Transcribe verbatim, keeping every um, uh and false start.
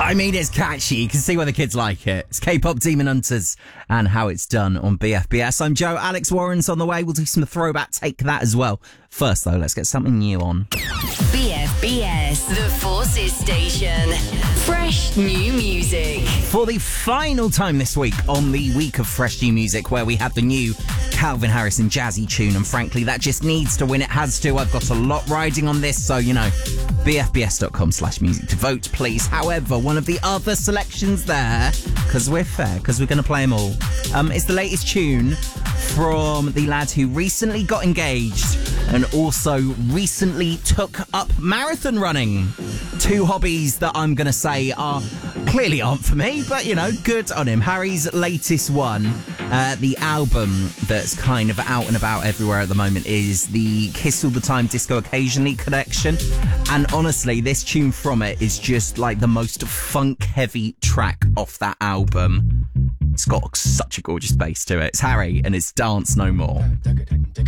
I mean, it's catchy. You can see why the kids like it. It's K-pop Demon Hunters and how it's done on B F B S. I'm Joe. Alex Warren's on the way. We'll do some throwback Take That as well. First, though, let's get something new on. B F B S, the Forces Station. Fresh new music. For the final time this week on the week of fresh new music, where we have the new Calvin Harris and Jazzy tune, and frankly, that just needs to win. It has to. I've got a lot riding on this, so, you know, bfbs.com slash music to vote, please. However, one of the other selections there, because we're fair, because we're going to play them all, um, is the latest tune from the lad who recently got engaged and also recently took up marathon running. Two hobbies that I'm going to say are clearly aren't for me, but, you know, good on him. Harry's latest one, uh, the album that's kind of out and about everywhere at the moment, is the Kiss All The Time Disco Occasionally collection. And honestly, this tune from it is just like the most funk-heavy track off that album. It's got such a gorgeous bass to it. It's Harry and it's Dance No More.